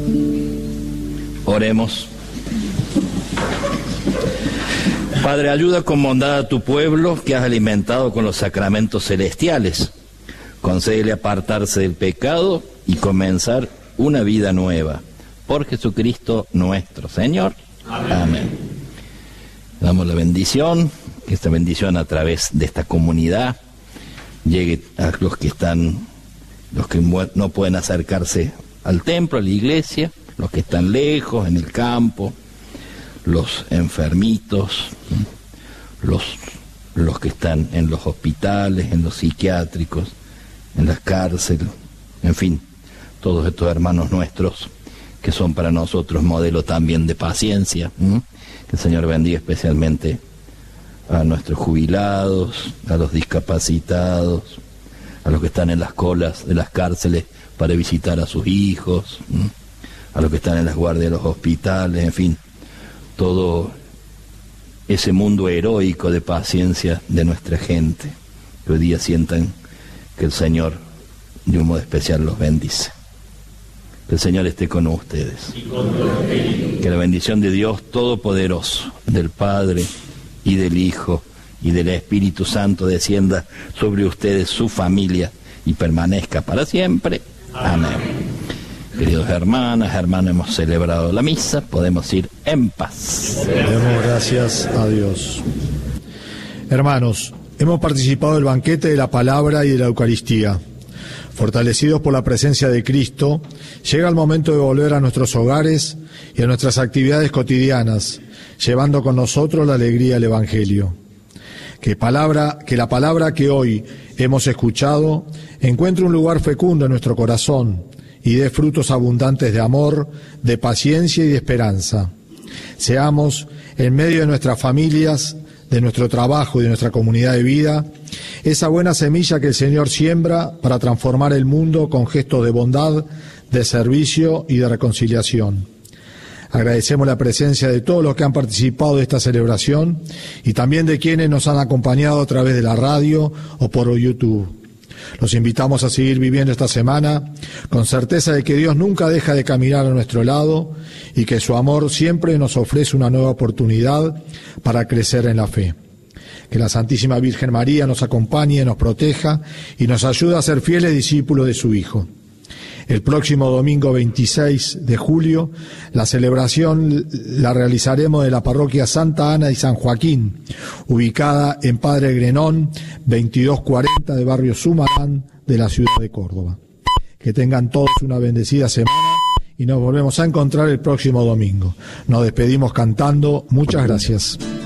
Oremos. Padre, ayuda con bondad a tu pueblo que has alimentado con los sacramentos celestiales. Concédele apartarse del pecado y comenzar una vida nueva. Por Jesucristo nuestro Señor. Amén. Amén. Damos la bendición, que esta bendición a través de esta comunidad llegue a los que no pueden acercarse al templo, a la iglesia, los que están lejos, en el campo, los enfermitos, los que están en los hospitales, en los psiquiátricos, en las cárceles, en fin, todos estos hermanos nuestros que son para nosotros modelo también de paciencia. Que el Señor bendiga especialmente a nuestros jubilados, a los discapacitados, a los que están en las colas de las cárceles para visitar a sus hijos, a los que están en las guardias de los hospitales, en fin, todo ese mundo heroico de paciencia de nuestra gente, que hoy día sientan que el Señor de un modo especial los bendice. Que el Señor esté con ustedes. Que la bendición de Dios Todopoderoso, del Padre y del Hijo y del Espíritu Santo descienda sobre ustedes, su familia, y permanezca para siempre. Amén. Queridos hermanos, hemos celebrado la misa, podemos ir en paz. Demos gracias a Dios. Hermanos, hemos participado del banquete de la palabra y de la Eucaristía. Fortalecidos por la presencia de Cristo, llega el momento de volver a nuestros hogares y a nuestras actividades cotidianas, llevando con nosotros la alegría del Evangelio. Que la palabra que hoy hemos escuchado encuentre un lugar fecundo en nuestro corazón y dé frutos abundantes de amor, de paciencia y de esperanza. Seamos, en medio de nuestras familias, de nuestro trabajo y de nuestra comunidad de vida, esa buena semilla que el Señor siembra para transformar el mundo con gestos de bondad, de servicio y de reconciliación. Agradecemos la presencia de todos los que han participado de esta celebración y también de quienes nos han acompañado a través de la radio o por YouTube. Los invitamos a seguir viviendo esta semana con certeza de que Dios nunca deja de caminar a nuestro lado y que su amor siempre nos ofrece una nueva oportunidad para crecer en la fe. Que la Santísima Virgen María nos acompañe, nos proteja y nos ayude a ser fieles discípulos de su Hijo. El próximo domingo 26 de julio, la celebración la realizaremos de la parroquia Santa Ana y San Joaquín, ubicada en Padre Grenón, 2240 de barrio Sumarán de la ciudad de Córdoba. Que tengan todos una bendecida semana y nos volvemos a encontrar el próximo domingo. Nos despedimos cantando. Muchas gracias.